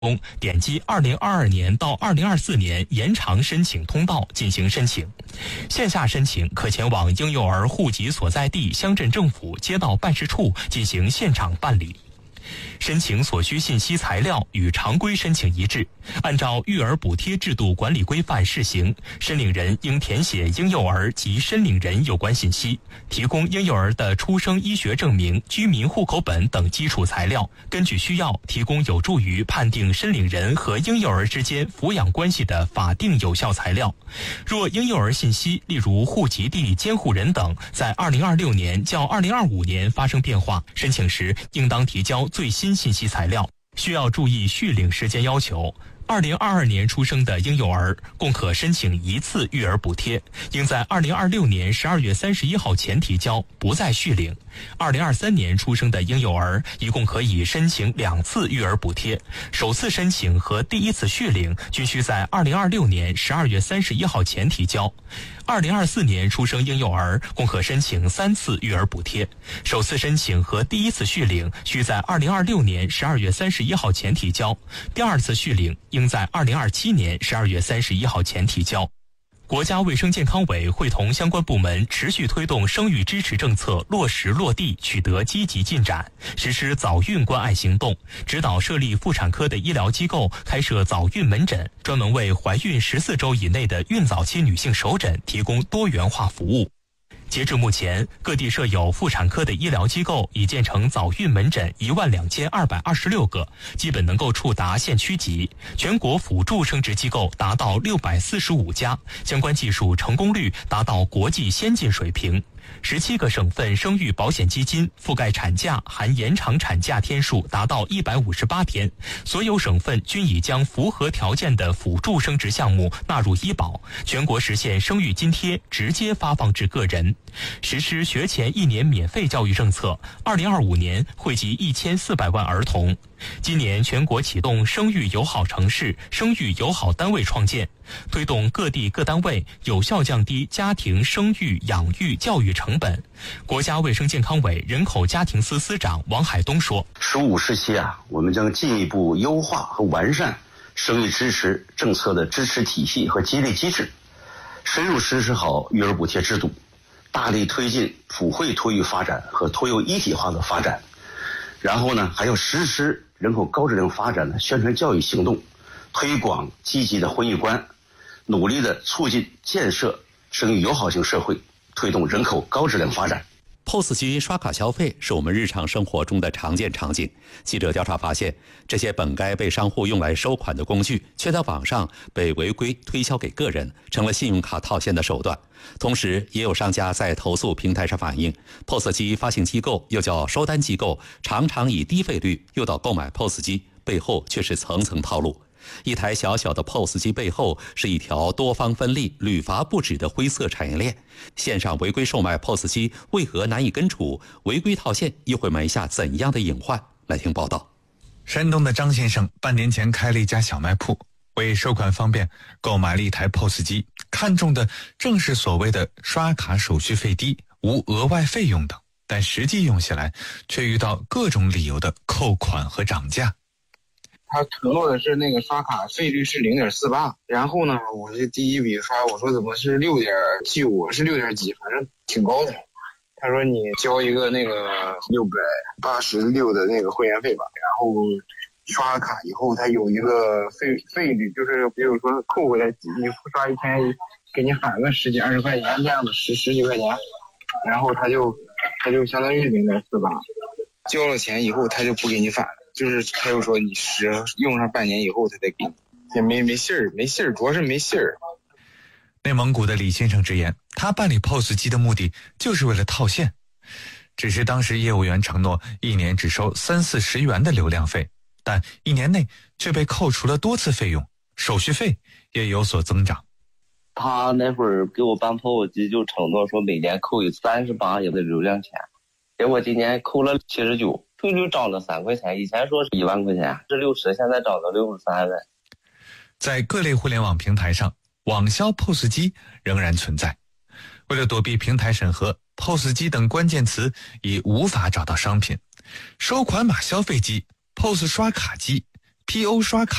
点击2022年到2024年延长申请通道进行申请。线下申请可前往婴幼儿户籍所在地乡镇政府街道办事处进行现场办理。申请所需信息材料与常规申请一致，按照育儿补贴制度管理规范试行。申领人应填写婴幼儿及申领人有关信息，提供婴幼儿的出生医学证明、居民户口本等基础材料，根据需要提供有助于判定申领人和婴幼儿之间抚养关系的法定有效材料。若婴幼儿信息，例如户籍地、监护人等，在2026年较2025年发生变化，申请时应当提交最新信息材料。需要注意续领时间要求。2022年出生的婴幼儿共可申请一次育儿补贴，应在2026年12月31号前提交，不再续领。2023年出生的婴幼儿一共可以申请2次育儿补贴，首次申请和第一次续领均需在2026年12月31号前提交。2024年出生婴幼儿共可申请3次育儿补贴，首次申请和第一次续领需在2026年12月31号前提交，第二次续领应在2027年12月31号前提交。国家卫生健康委会同相关部门持续推动生育支持政策落实落地取得积极进展，实施早孕关爱行动，指导设立妇产科的医疗机构开设早孕门诊，专门为怀孕14周以内的孕早期女性首诊提供多元化服务。截至目前，各地设有妇产科的医疗机构已建成早孕门诊12226个，基本能够触达县区级。全国辅助生殖机构达到645家，相关技术成功率达到国际先进水平。17个省份生育保险基金覆盖产假含延长产假天数达到158天，所有省份均已将符合条件的辅助生殖项目纳入医保，全国实现生育津贴直接发放至个人。实施学前1年免费教育政策，2025年惠及1400万儿童。今年全国启动生育友好城市、生育友好单位创建，推动各地各单位有效降低家庭生育、养育、教育成本。国家卫生健康委人口家庭司司长王海东说 ，15时期我们将进一步优化和完善生育支持政策的支持体系和激励机制，深入实施好育儿补贴制度，大力推进普惠托育发展和托幼一体化的发展。然后还要实施人口高质量发展的宣传教育行动，推广积极的婚育观，努力的促进建设生育友好型社会，推动人口高质量发展。 POS 机刷卡消费是我们日常生活中的常见场景。记者调查发现，这些本该被商户用来收款的工具，却在网上被违规推销给个人，成了信用卡套现的手段。同时，也有商家在投诉平台上反映，POS 机发行机构又叫收单机构，常常以低费率诱导购买 POS 机，背后却是层层套路。一台小小的 POS 机背后是一条多方分立、屡罚不止的灰色产业链。线上违规售卖 POS 机为何难以根除？违规套现又会埋下怎样的隐患？来听报道。 山东的张先生半年前开了一家小卖铺，为收款方便，购买了一台 POS 机，看中的正是所谓的刷卡手续费低、无额外费用等，但实际用起来却遇到各种理由的扣款和涨价。 他承诺的是那个刷卡费率是0.48，然后呢，我这第一笔刷，我说怎么是6.75，是6点几，反正挺高的。他说你交一个那个686的那个会员费吧，然后刷卡以后他有一个费率，就是比如说扣回来你刷一天给你返个10几20块钱这样的十几块钱，然后他就相当于0.48，交了钱以后他就不给你返了。就是他又说你用上半年以后他再给你，也没信儿，主要是没信儿。 内蒙古的李先生直言，他办理 POS 机的目的就是为了套现，只是当时业务员承诺1年只收30-40元的流量费，但1年内却被扣除了多次费用，手续费也有所增长。 他那会儿给我办 POS 机就承诺说每年扣38元的流量钱，结果今年扣了79，费率涨了3块钱，以前说是1万块钱，是60，现在涨到63了。 在各类互联网平台上，网销 POS 机仍然存在。为了躲避平台审核， POS 机等关键词已无法找到商品。收款码消费机、POS 刷卡机、 PO 刷卡